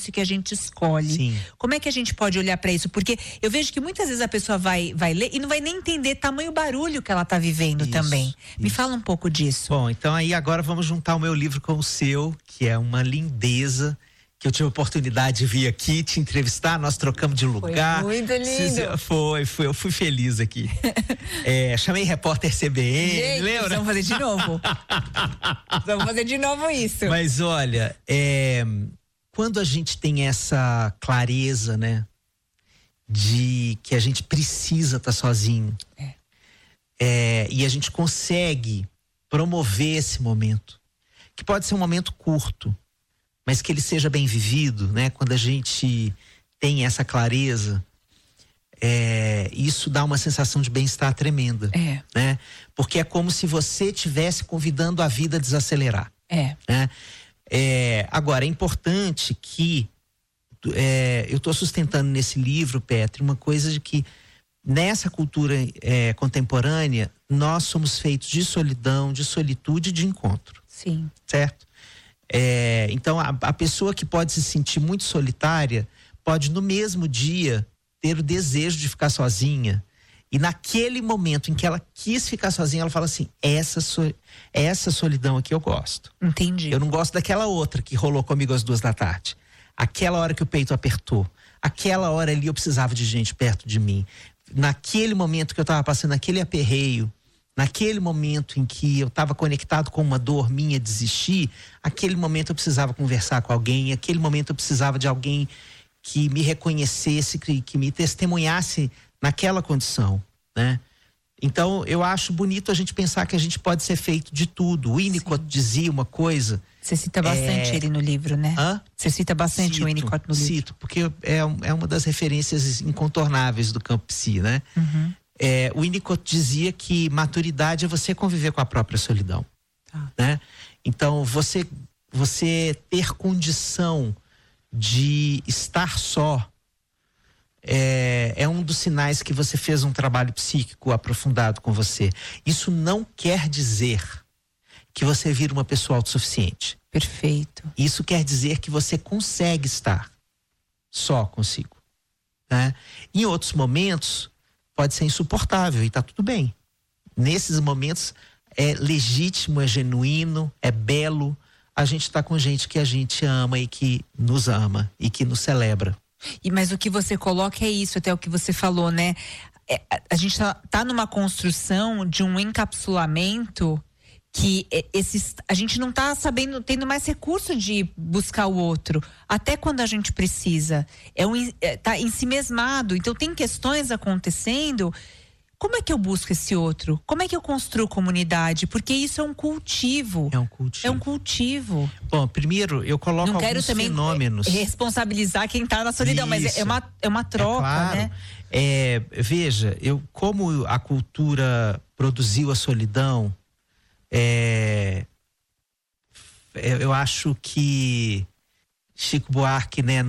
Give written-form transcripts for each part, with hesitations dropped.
isso que a gente escolhe. Sim. Como é que a gente pode olhar para isso? Porque eu vejo que muitas vezes a pessoa vai ler e não vai nem entender tamanho barulho que ela tá vivendo também. Me fala um pouco disso. Bom, então aí agora vamos juntar o meu livro com o seu, que é uma lindeza, que eu tive a oportunidade de vir aqui te entrevistar, nós trocamos de lugar. Foi muito lindo. Eu fui feliz aqui. Chamei repórter CBN, gente, lembra? Vamos fazer de novo. Vamos fazer de novo isso. Mas olha, quando a gente tem essa clareza, né, de que a gente precisa estar sozinho, e a gente consegue promover esse momento, que pode ser um momento curto, mas que ele seja bem vivido, né? Quando a gente tem essa clareza, isso dá uma sensação de bem-estar tremenda, né? Porque é como se você estivesse convidando a vida a desacelerar. Né? Agora, é importante que eu estou sustentando nesse livro, Petri, uma coisa de que nessa cultura contemporânea nós somos feitos de solidão, de solitude e de encontro. Sim. Certo? Então a pessoa que pode se sentir muito solitária pode no mesmo dia ter o desejo de ficar sozinha, e naquele momento em que ela quis ficar sozinha, ela fala assim: essa solidão aqui eu gosto. Entendi. Eu não gosto daquela outra que rolou comigo às 2h, aquela hora que o peito apertou, aquela hora ali eu precisava de gente perto de mim, naquele momento que eu estava passando aquele aperreio, naquele momento em que eu estava conectado com uma dor minha, desistir, aquele momento eu precisava conversar com alguém, aquele momento eu precisava de alguém que me reconhecesse, que me testemunhasse naquela condição, né? Então eu acho bonito a gente pensar que a gente pode ser feito de tudo. O Winnicott dizia uma coisa. Você cita bastante ele no livro, né? Você cita bastante o Winnicott no livro. Cito, porque é uma das referências incontornáveis do campo psi, né? Uhum. O Winnicott dizia que maturidade é você conviver com a própria solidão, né? Então você ter condição de estar só é um dos sinais que você fez um trabalho psíquico aprofundado com você. Isso não quer dizer que você vira uma pessoa autossuficiente. Perfeito. Isso quer dizer que você consegue estar só consigo, né? Em outros momentos pode ser insuportável e tá tudo bem. Nesses momentos é legítimo, é genuíno, é belo a gente tá com gente que a gente ama e que nos ama e que nos celebra. Mas o que você coloca é isso, até o que você falou, né? A gente tá numa construção de um encapsulamento que a gente não tá tendo mais recurso de buscar o outro, até quando a gente precisa. Tá ensimesmado, então tem questões acontecendo. Como é que eu busco esse outro? Como é que eu construo comunidade? Porque isso é um cultivo. É um cultivo. É um cultivo. Bom, primeiro eu coloco não quero alguns também fenômenos. Responsabilizar quem tá na solidão, mas é uma troca, claro, né? Veja, como a cultura produziu a solidão, eu acho que Chico Buarque, né,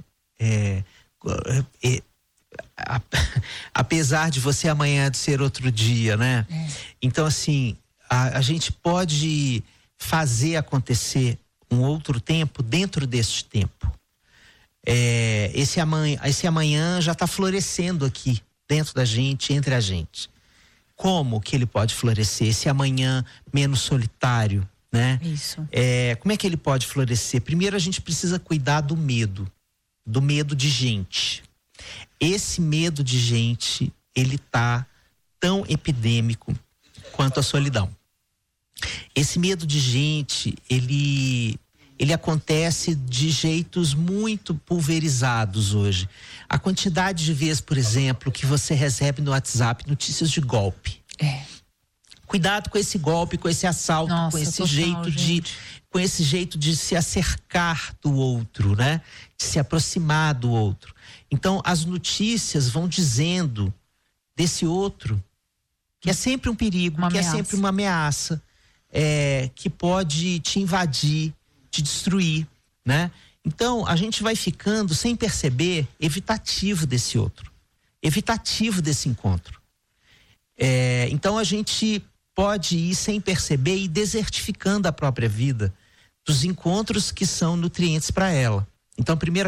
apesar de você amanhã de ser outro dia, né? Então, assim, a gente pode fazer acontecer um outro tempo dentro deste tempo. Esse amanhã já está florescendo aqui dentro da gente, entre a gente. Como que ele pode florescer? Esse amanhã menos solitário, né? Isso. Como é que ele pode florescer? Primeiro a gente precisa cuidar do medo de gente. Esse medo de gente, ele tá tão epidêmico quanto a solidão. Esse medo de gente, ele acontece de jeitos muito pulverizados hoje. A quantidade de vezes, por exemplo, que você recebe no WhatsApp notícias de golpe. Cuidado com esse golpe, com esse assalto, com esse jeito de se acercar do outro, né? De se aproximar do outro. Então, as notícias vão dizendo desse outro que é sempre um perigo, é sempre uma ameaça, que pode te invadir, te destruir, né? Então, a gente vai ficando, sem perceber, evitativo desse outro, evitativo desse encontro. Então, a gente pode ir sem perceber e desertificando a própria vida dos encontros que são nutrientes para ela. Então, primeiro